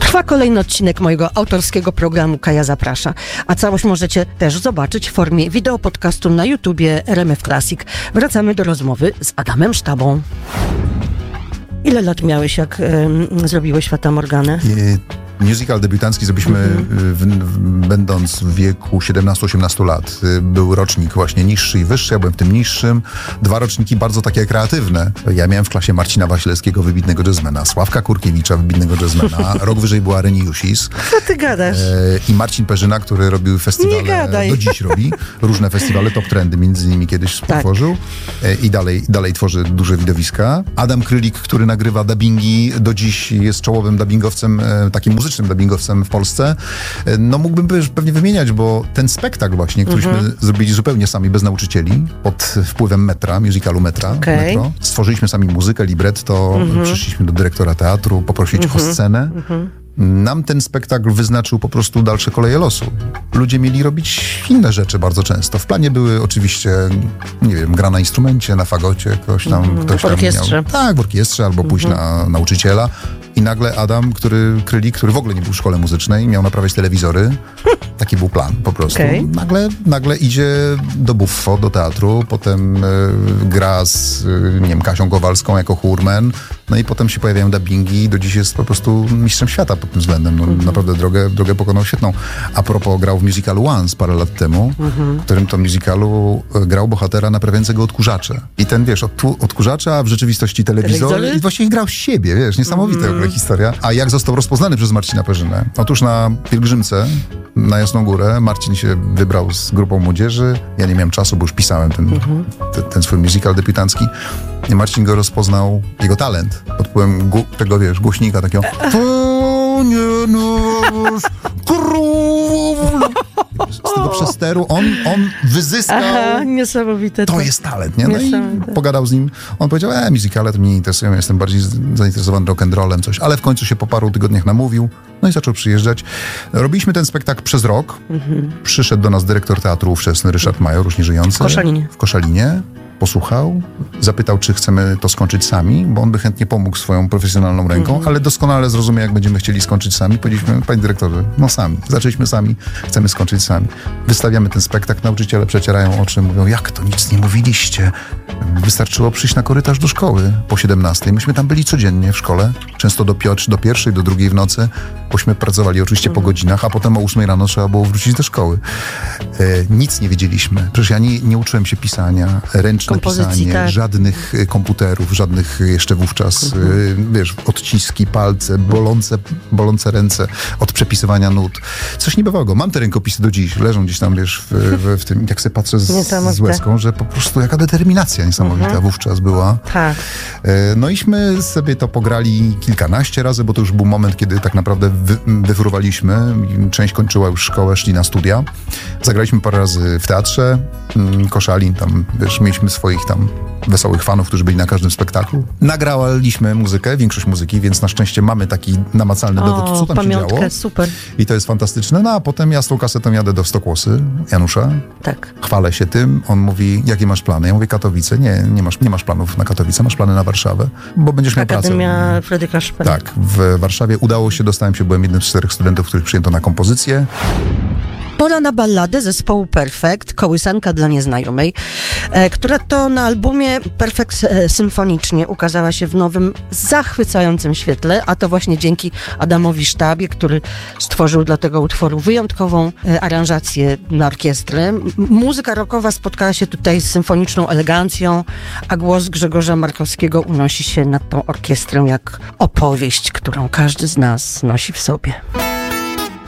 Trwa kolejny odcinek mojego autorskiego programu Kaja Zaprasza, a całość możecie też zobaczyć w formie wideo podcastu na YouTubie RMF Classic. Wracamy do rozmowy z Adamem Sztabą. Ile lat miałeś, jak zrobiłeś Fata Morganę? Musical debiutancki zrobiliśmy będąc w wieku 17-18 lat. Był rocznik właśnie niższy i wyższy, ja byłem w tym niższym. 2 roczniki bardzo takie kreatywne. Ja miałem w klasie Marcina Wasilewskiego, wybitnego jazzmana, Sławka Kurkiewicza, wybitnego jazzmana. Rok wyżej była Reni Jusis. Co ty gadasz? I Marcin Perzyna, który robił festiwale, do dziś robi różne festiwale, Top Trendy między innymi kiedyś współtworzył. I dalej tworzy duże widowiska. Adam Krylik, który nagrywa dubbingi, do dziś jest czołowym dubbingowcem, takim muzycznym dubbingowcem w Polsce. No mógłbym pewnie wymieniać, bo ten spektakl właśnie, któryśmy zrobili zupełnie sami, bez nauczycieli, pod wpływem Metra, musicalu Metro. Stworzyliśmy sami muzykę, libretto, przyszliśmy do dyrektora teatru, poprosić o scenę. Nam ten spektakl wyznaczył po prostu dalsze koleje losu. Ludzie mieli robić inne rzeczy bardzo często. W planie były oczywiście, nie wiem, gra na instrumencie, na fagocie, ktoś tam w orkiestrze. Miał, tak, w orkiestrze, albo pójść na nauczyciela. I nagle Adam, Krylik, który w ogóle nie był w szkole muzycznej, miał naprawiać telewizory. Taki był plan po prostu. Nagle idzie do Buffo, do teatru, potem gra z, nie wiem, Kasią Kowalską jako chórmen, no i potem się pojawiają dubbingi i do dziś jest po prostu mistrzem świata pod tym względem. No, naprawdę drogę pokonał świetną. A propos, grał w musicalu Once parę lat temu, w którym to musicalu grał bohatera naprawiającego odkurzacze. I ten, wiesz, odkurzacza, a w rzeczywistości telewizory i właściwie grał z siebie, wiesz, niesamowite w ogóle historia. A jak został rozpoznany przez Marcina Perzynę? Otóż na pielgrzymce na Jasną Górę Marcin się wybrał z grupą młodzieży. Ja nie miałem czasu, bo już pisałem ten swój musical debiutancki. I Marcin go rozpoznał, jego talent, pod wpływem tego, wiesz, głośnika takiego. Z tego przesteru on wyzyskał. Aha, niesamowite. To jest talent, nie? No i pogadał z nim. On powiedział, musicale to mnie nie interesują, jestem bardziej zainteresowany rock'n'rollem, coś. Ale w końcu się po paru tygodniach namówił, no i zaczął przyjeżdżać. Robiliśmy ten spektakl przez rok. Przyszedł do nas dyrektor teatru ówczesny Ryszard Major, już nieżyjący. W Koszalinie. Posłuchał, zapytał, czy chcemy to skończyć sami, bo on by chętnie pomógł swoją profesjonalną ręką, ale doskonale zrozumiał, jak będziemy chcieli skończyć sami. Powiedzieliśmy, panie dyrektorze, no sami. Zaczęliśmy sami, chcemy skończyć sami. Wystawiamy ten spektakl, nauczyciele przecierają oczy, mówią, jak to, nic nie mówiliście? Wystarczyło przyjść na korytarz do szkoły po 17. Myśmy tam byli codziennie w szkole, często do 1, do 2 w nocy, bośmy pracowali oczywiście po godzinach, a potem o 8 rano trzeba było wrócić do szkoły. Nic nie wiedzieliśmy. Przecież ja nie uczyłem się pisania, ręczne pisanie, żadnych komputerów, żadnych jeszcze wówczas, wiesz, odciski, palce, bolące ręce od przepisywania nut. Coś niebywałego. Mam te rękopisy do dziś, leżą gdzieś tam, wiesz, w tym, jak sobie patrzę z łezką, że po prostu jaka determinacja niesamowita wówczas była. Tak. No iśmy sobie to pograli kilkanaście razy, bo to już był moment, kiedy tak naprawdę wywrowaliśmy. Część kończyła już szkołę, szli na studia. Zagraliśmy parę razy w teatrze, Koszalin, tam, wiesz, mieliśmy swoich tam wesołych fanów, którzy byli na każdym spektaklu. Nagraliśmy muzykę, większość muzyki, więc na szczęście mamy taki namacalny dowód, co tam się działo. Super. I to jest fantastyczne. No a potem ja z tą kasetą jadę do Stokłosy, Janusza. Tak. Chwalę się tym. On mówi, jakie masz plany? Ja mówię, Katowice. Nie masz planów na Katowice, masz plany na Warszawę, bo będziesz miał pracę. Akademia Fryderyka Chopina. Tak. W Warszawie udało się, byłem jednym z 4 studentów, których przyjęto na kompozycję. Pora na balladę zespołu Perfekt, Kołysanka dla nieznajomej, która to na albumie Perfekt symfonicznie ukazała się w nowym, zachwycającym świetle, a to właśnie dzięki Adamowi Sztabie, który stworzył dla tego utworu wyjątkową aranżację na orkiestrę. Muzyka rockowa spotkała się tutaj z symfoniczną elegancją, a głos Grzegorza Markowskiego unosi się nad tą orkiestrą jak opowieść, którą każdy z nas nosi w sobie.